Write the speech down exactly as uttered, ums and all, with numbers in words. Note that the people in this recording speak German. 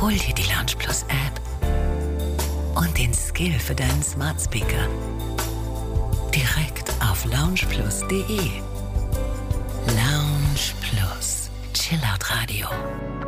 Hol dir die Lounge Plus App und den Skill für deinen Smart Speaker direkt auf lounge plus punkt de. Lounge Plus, Chillout Radio.